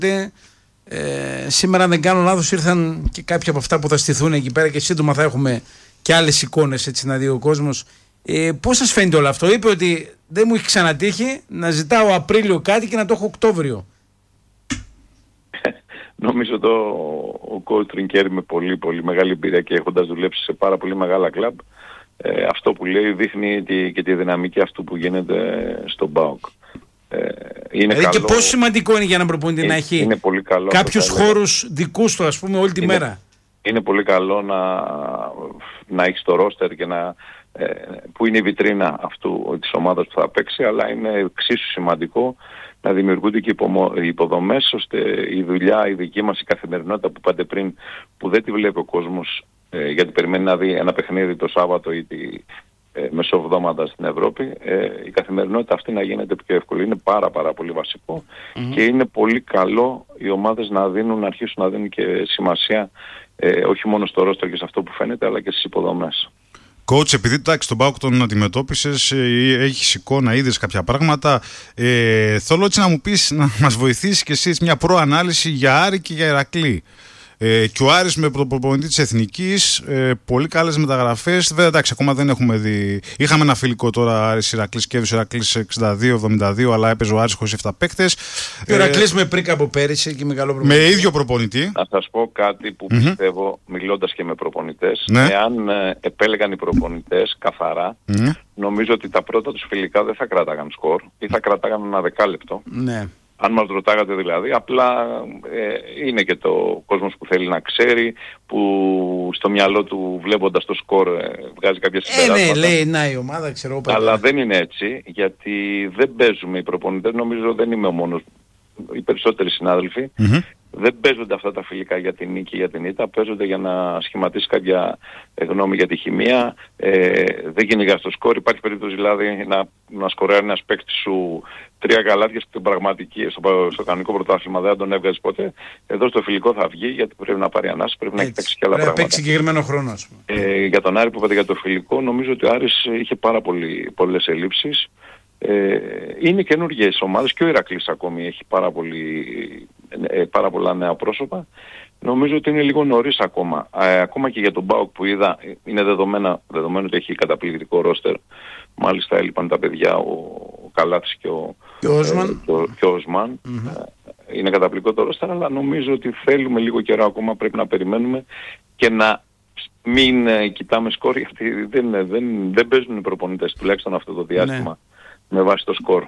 Σήμερα, αν δεν κάνω λάθος, ήρθαν και κάποια από αυτά που θα στηθούν εκεί πέρα και σύντομα θα έχουμε και άλλες εικόνες, έτσι να δει ο κόσμος. Πώς σας φαίνεται όλο αυτό? Είπε ότι δεν μου έχει ξανατύχει να ζητάω Απρίλιο κάτι και να το έχω Οκτώβριο. Νομίζω ο coach Τριγκέρι με πολύ πολύ μεγάλη εμπειρία και έχοντας δουλέψει σε πάρα πολύ μεγάλα κλαμπ, αυτό που λέει δείχνει και τη δυναμική αυτού που γίνεται στον ΠΑΟΚ. Δηλαδή και πόσο σημαντικό είναι για έναν προπονητή να έχει κάποιους χώρους δικούς του, ας πούμε, όλη τη μέρα. Είναι πολύ καλό να έχει το ρόστερ και που είναι η βιτρίνα αυτού της ομάδας που θα παίξει, αλλά είναι εξίσου σημαντικό να δημιουργούνται και οι υποδομές, ώστε η δουλειά, η δική μας, η καθημερινότητα που είπατε πριν, που δεν τη βλέπει ο κόσμος, γιατί περιμένει να δει ένα παιχνίδι το Σάββατο ή τη μεσοβδόματα στην Ευρώπη, η καθημερινότητα αυτή να γίνεται πιο εύκολη. Είναι πάρα πολύ βασικό και είναι πολύ καλό οι ομάδες να αρχίσουν να δίνουν και σημασία όχι μόνο στο ρόστερ και σε αυτό που φαίνεται, αλλά και στις υποδομές. Coach, επειδή τον ΠΑΟΚ τον αντιμετώπισες, έχεις εικόνα, είδες κάποια πράγματα, θέλω έτσι να μου πεις, να μας βοηθήσεις και εσείς μια προανάλυση για Άρη και για Ηρακλή. Και ο Άρης με προπονητή της Εθνικής, πολύ καλές μεταγραφές. Βέβαια, εντάξει, ακόμα δεν έχουμε δει. Είχαμε ένα φιλικό τώρα, Άρης Ηρακλής, κέρδισε ο Ηρακλής 62-72, αλλά έπαιζε ο Άρης χωρίς 7 παίκτες. Και ο Ηρακλής με πρίκα από πέρυσι και μεγάλο προπονητή. Με ίδιο προπονητή. Να σας πω κάτι που πιστεύω, μιλώντας και με προπονητές. Εάν επέλεγαν οι προπονητές καθαρά, νομίζω ότι τα πρώτα τους φιλικά δεν θα κράταγαν σκορ ή θα κράταγαν ένα δεκάλεπτο. Ναι. Αν μας ρωτάγατε δηλαδή, απλά είναι και το κόσμος που θέλει να ξέρει, που στο μυαλό του βλέποντας το σκορ βγάζει κάποια συμπεράσματα. Ναι, λέει να η ομάδα, ξέρω. Αλλά δεν είναι έτσι, γιατί δεν παίζουμε οι προπονητές, νομίζω δεν είμαι ο μόνος, οι περισσότεροι συνάδελφοι, δεν παίζονται αυτά τα φιλικά για την νίκη, για την ήττα, παίζονται για να σχηματίσει κάποια γνώμη για τη χημεία, δεν κυνηγάς στο σκορ, υπάρχει περίπτωση δηλαδή να σκοράρει ένας παίκτης σου 3 γαλάτια στην πραγματική, στο κανονικό πρωτάθλημα δεν τον έβγαζε ποτέ. Εδώ στο φιλικό θα βγει, γιατί πρέπει να πάρει ανάση, πρέπει να έχει παίξει και άλλα πράγματα. Πρέπει να παίξει συγκεκριμένο χρόνο, ας πούμε. Για τον Άρη που είπατε για το φιλικό, νομίζω ότι ο Άρης είχε πολλές ελλείψεις. Είναι καινούργιες ομάδες και ο Ηρακλής ακόμη έχει πάρα πολλά νέα πρόσωπα. Νομίζω ότι είναι λίγο νωρίς ακόμα. Ακόμα και για τον ΠΑΟΚ που είδα, είναι δεδομένο ότι έχει καταπληκτικό ρόστερ. Μάλιστα έλειπαν τα παιδιά, ο Καλάθης και ο Οσμάν. Είναι καταπληκτικό το ρόστερ, αλλά νομίζω ότι θέλουμε λίγο καιρό ακόμα, πρέπει να περιμένουμε και να μην κοιτάμε σκορ, γιατί δεν παίζουν οι προπονητές, τουλάχιστον αυτό το διάστημα, με βάση το σκορ.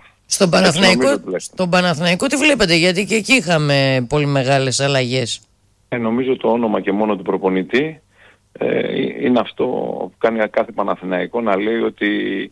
Στον Παναθηναϊκό τι βλέπετε, γιατί και εκεί είχαμε πολύ μεγάλες αλλαγές. Νομίζω το όνομα και μόνο του προπονητή είναι αυτό που κάνει κάθε Παναθηναϊκό, να λέει ότι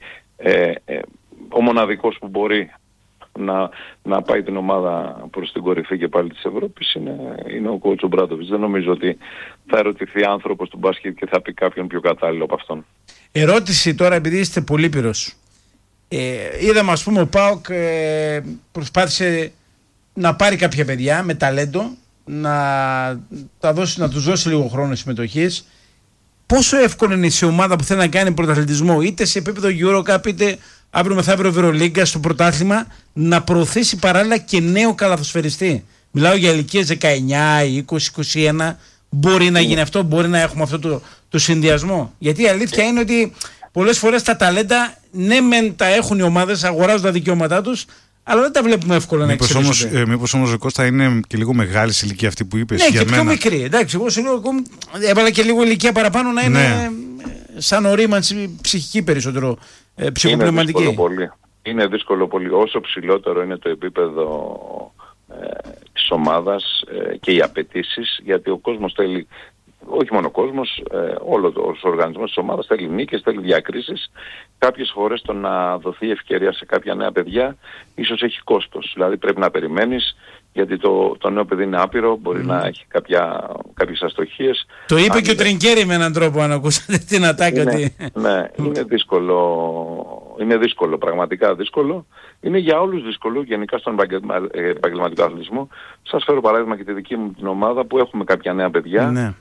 ο μοναδικός που μπορεί να πάει την ομάδα προς την κορυφή και πάλι της Ευρώπης είναι ο coach Ομπράτοβιτς. Δεν νομίζω ότι θα ερωτηθεί άνθρωπος του μπάσκετ και θα πει κάποιον πιο κατάλληλο από αυτόν. Ερώτηση τώρα, επειδή είστε πολύπειρος. Είδαμε, ας πούμε, ο ΠΑΟΚ προσπάθησε να πάρει κάποια παιδιά με ταλέντο, να τους δώσει λίγο χρόνο συμμετοχής. Πόσο εύκολο είναι σε ομάδα που θέλει να κάνει πρωταθλητισμό, είτε σε επίπεδο EuroCup, είτε αύριο μεθαύριο Ευρωλίγκα, στο πρωτάθλημα, να προωθήσει παράλληλα και νέο καλαθοσφαιριστή? Μιλάω για ηλικίες 19, 20, 21. Μπορεί να γίνει αυτό, μπορεί να έχουμε αυτό το συνδυασμό? Γιατί η αλήθεια είναι ότι πολλές φορές τα ταλέντα, ναι μεν τα έχουν οι ομάδες, αγοράζουν τα δικαιώματά τους, αλλά δεν τα βλέπουμε εύκολα να εξελίσσονται. Μήπως όμως, Κώστα, είναι και λίγο μεγάλη ηλικία αυτή που είπες? Ναι, για και μένα. πιο μικρή. Εντάξει, εγώ σου λέω, έβαλα και λίγο ηλικία παραπάνω να είναι σαν ορίμανση ψυχική περισσότερο, ψυχοπνευματική. Είναι δύσκολο πολύ. Όσο ψηλότερο είναι το επίπεδο της ομάδας και οι απαιτήσεις, γιατί ο κόσμος θέλει, όχι μόνο ο κόσμος, όλο ο οργανισμός της ομάδας θέλει νίκες, θέλει διακρίσεις. Κάποιες φορές το να δοθεί ευκαιρία σε κάποια νέα παιδιά ίσως έχει κόστος. Δηλαδή πρέπει να περιμένεις, γιατί το νέο παιδί είναι άπειρο, μπορεί να έχει κάποιες αστοχίες. Το είπε και ο Τριγκέρι με έναν τρόπο, αν ακούσατε την ατάκα. Ναι, είναι δύσκολο, πραγματικά δύσκολο. Είναι για όλους δύσκολο, γενικά στον επαγγελματικό αθλητισμό. Σας φέρω παράδειγμα και τη δική μου την ομάδα που έχουμε κάποια νέα παιδιά. Ναι.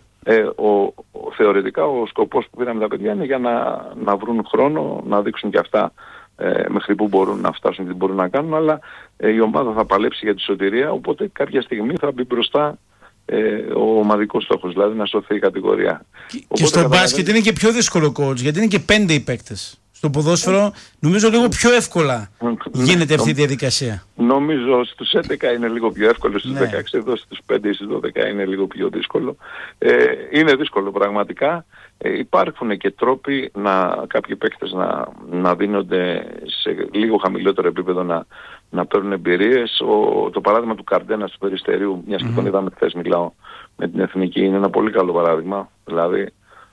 Θεωρητικά ο σκοπός που πήραμε τα παιδιά είναι για να βρουν χρόνο, να δείξουν και αυτά μέχρι που μπορούν να φτάσουν και τι μπορούν να κάνουν, αλλά η ομάδα θα παλέψει για τη σωτηρία, οπότε κάποια στιγμή θα μπει μπροστά ο ομαδικός στόχος, δηλαδή να σωθεί η κατηγορία. Και στο μπάσκετ είναι και πιο δύσκολο, coach, γιατί είναι και 5 οι παίκτες. Στο ποδόσφαιρο νομίζω λίγο πιο εύκολα γίνεται αυτή η διαδικασία. Νομίζω στους 11 είναι λίγο πιο εύκολο, στους 16, εδώ στους 5 ή στους 12 είναι λίγο πιο δύσκολο. Είναι δύσκολο πραγματικά. Υπάρχουν και τρόποι κάποιοι παίκτες να δίνονται σε λίγο χαμηλότερο επίπεδο, να παίρνουν εμπειρίες. Το παράδειγμα του Καρντένα του Περιστερίου, μιας και τον είδαμε χθες, μιλάω με την Εθνική, είναι ένα πολύ καλό παράδειγμα. Δηλαδή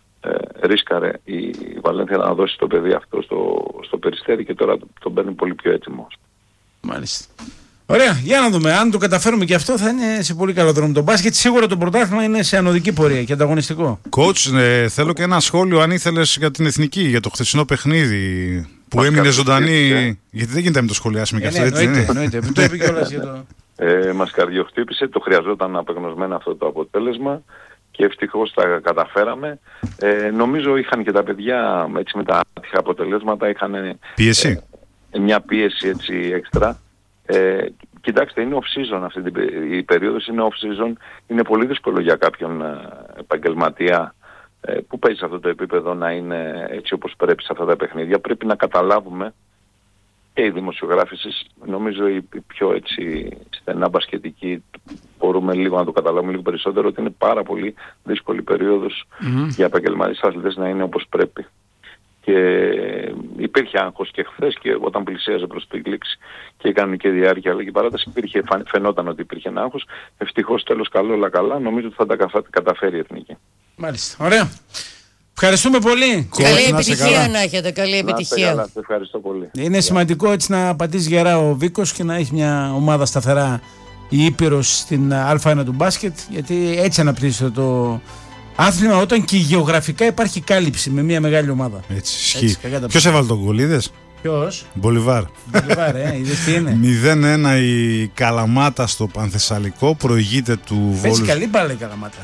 ρίσκαρε η Βαλένθια να δώσει το παιδί αυτό στο Περιστέρι και τώρα τον παίρνει πολύ πιο έτοιμο. Μάλιστα. Ωραία, για να δούμε. Αν το καταφέρουμε και αυτό, θα είναι σε πολύ καλό δρόμο το μπάσκετ. Σίγουρα το πρωτάθλημα είναι σε ανωδική πορεία και ανταγωνιστικό. Coach, θέλω και ένα σχόλιο, αν ήθελες, για την Εθνική, για το χθεσινό παιχνίδι που έμεινε ζωντανή. Γιατί δεν γίνεται να το σχολιάσουμε και αυτό, έτσι. Εννοείται. Το είπε κιόλας για το. Μας καρδιοχτύπησε, το χρειαζόταν απεγνωσμένα αυτό το αποτέλεσμα. Και ευτυχώς τα καταφέραμε. Νομίζω είχαν και τα παιδιά, έτσι, με τα άτυχα αποτελέσματα, είχαν πίεση. Μια πίεση έτσι έξτρα. Κοιτάξτε, είναι off-season αυτή η περίοδος, είναι off-season. Είναι πολύ δύσκολο για κάποιον επαγγελματία που παίζει σε αυτό το επίπεδο να είναι έτσι όπως πρέπει σε αυτά τα παιχνίδια. Πρέπει να καταλάβουμε, και οι δημοσιογράφοι, νομίζω οι πιο έτσι στενά μπασκετικοί, μπορούμε λίγο να το καταλάβουμε λίγο περισσότερο, ότι είναι πάρα πολύ δύσκολη περίοδος για επαγγελματίες αθλητές να είναι όπως πρέπει. Και υπήρχε άγχος και χθες, και όταν πλησίαζε προς την λήξη και η κανονική διάρκεια αλλά και η παράταση, φαινόταν ότι υπήρχε ένα άγχος. Ευτυχώς τέλος καλό, όλα καλά. Νομίζω ότι θα τα καταφέρει η Εθνική. Μάλιστα. Ωραία. Ευχαριστούμε πολύ. Καλή επιτυχία να έχετε. Καλή επιτυχία. Καλά, ευχαριστώ πολύ. Είναι σημαντικό έτσι να πατήσει γερά ο Βίκος και να έχει μια ομάδα σταθερά η Ήπειρος στην Α1 του μπάσκετ, γιατί έτσι αναπτύσσεται το άθλημα, όταν και γεωγραφικά υπάρχει κάλυψη με μια μεγάλη ομάδα. Έτσι, ισχύει. Ποιος έβαλε τον γκολ, είδες? Ποιος? Μπολιβάρ. Είδες τι είναι? 0-1 η Καλαμάτα στο Πανθεσσαλικό, προηγείται του Βόλου. Παίζει καλή μπάλα η Καλαμάτα.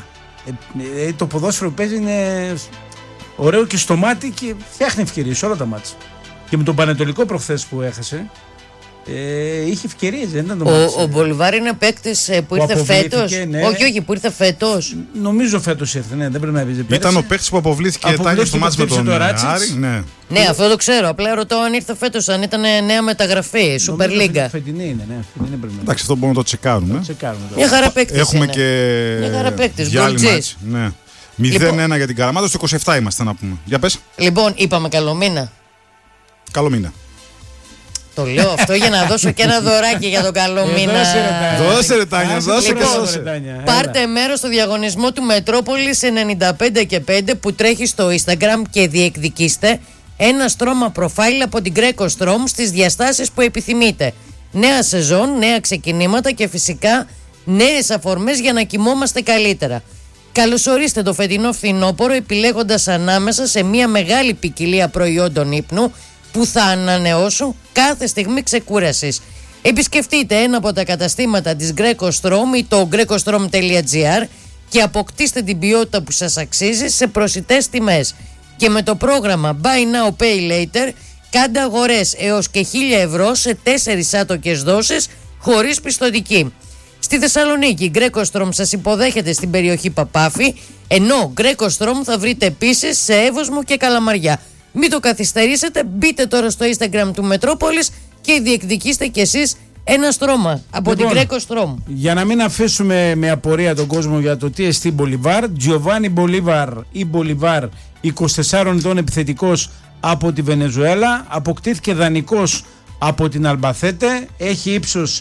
Το ποδόσφαιρο που παίζει είναι ωραίο και στο μάτι και φτιάχνει ευκαιρίες όλα τα μάτς. Και με τον Πανετολικό προχθές που έχασε, είχε ευκαιρίες, δεν ήταν το μάτς. Ο Μπολιβάρ είναι παίκτης που ήρθε φέτος. Ναι. Όχι, που ήρθε φέτος. Νομίζω φέτος ήρθε, ναι, δεν πρέπει να πει. Ήταν ο παίκτης που αποβλήθηκε στο μάτς με τον Άρη. Ναι, αυτό το ξέρω. Απλά ρωτώ αν ήρθε φέτος, αν ήταν νέα μεταγραφή, Super League. Φετινή είναι, ναι. Εντάξει, αυτό μπορούμε να το τσεκάρουμε. Μια χαρά παίκτης. Έχουμε και μια χαρά παίκτης, γκολτζής. 0-1 για την Καλαμάτα, στο 27 είμαστε να πούμε. Για πες. Λοιπόν, είπαμε καλό μήνα. Καλό μήνα. Το λέω αυτό για να δώσω και ένα δωράκι για τον καλό μήνα. Δώσε ρε Τάνια, δώσε και δώσε. Πάρτε μέρος στο διαγωνισμό του Μετρόπολης 95 και 5 που τρέχει στο Instagram και διεκδικήστε ένα στρώμα προφάιλ από την Greco Strom στις διαστάσεις που επιθυμείτε. Νέα σεζόν, νέα ξεκινήματα και φυσικά νέες αφορμές για να κοιμόμαστε καλύτερα. Καλωσορίστε το φετινό φθινόπωρο επιλέγοντας ανάμεσα σε μια μεγάλη ποικιλία προϊόντων ύπνου που θα ανανεώσουν κάθε στιγμή ξεκούρασης. Επισκεφτείτε ένα από τα καταστήματα της Greco Strom ή το grecostrom.gr και αποκτήστε την ποιότητα που σας αξίζει σε προσιτές τιμές. Και με το πρόγραμμα Buy Now Pay Later κάντε αγορές έως και 1.000 ευρώ σε 4 άτοκες δόσεις χωρίς πιστωτική. Στη Θεσσαλονίκη, Greco Strom σας υποδέχεται στην περιοχή Παπάφη, ενώ Greco Strom θα βρείτε επίσης σε Εύωσμο και Καλαμαριά. Μην το καθυστερήσετε, μπείτε τώρα στο Instagram του Μετρόπολης και διεκδικήστε κι εσείς ένα στρώμα από την Greco Strom. Για να μην αφήσουμε με απορία τον κόσμο για το τι εστί Μπολιβάρ, Giovanni Bolivar ή Bolivar, 24 ετών επιθετικός από τη Βενεζουέλα, αποκτήθηκε δανεικός από την Αλμπαθέτε, έχει ύψος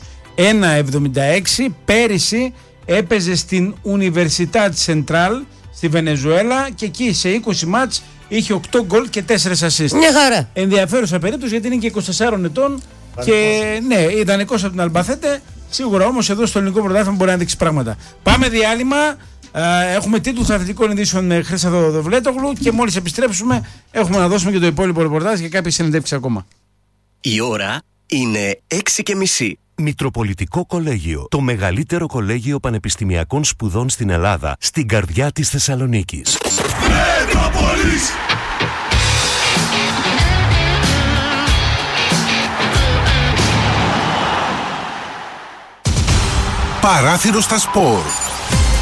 1,76, πέρυσι έπαιζε στην Universidad Central στη Βενεζουέλα και εκεί σε 20 μάτς είχε 8 γκολ και 4 assist. Μια χαρά. Ενδιαφέρουσα περίπτωση γιατί είναι και 24 ετών και ναι, ιδανικός από την Αλμπαθέτε. Σίγουρα όμως εδώ στο ελληνικό πρωτάθλημα μπορεί να δείξει πράγματα. Πάμε διάλειμμα. Έχουμε τίτλους αθλητικών ειδήσεων με Χρύσα Δοβλέτογλου και μόλις επιστρέψουμε έχουμε να δώσουμε και το υπόλοιπο ρεπορτάζ και κάποιες συνεντεύξεις ακόμα. Η ώρα είναι 6:30. Μητροπολιτικό Κολέγιο, το μεγαλύτερο κολέγιο πανεπιστημιακών σπουδών στην Ελλάδα, στην καρδιά της Θεσσαλονίκης. Παράθυρο στα σπορ.